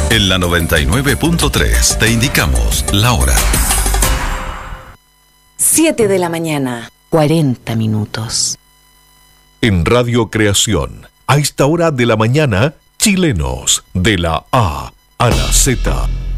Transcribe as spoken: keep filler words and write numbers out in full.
En la noventa y nueve punto tres te indicamos la hora. siete de la mañana, cuarenta minutos. En Radio Creación, a esta hora de la mañana, chilenos de la A a la Z.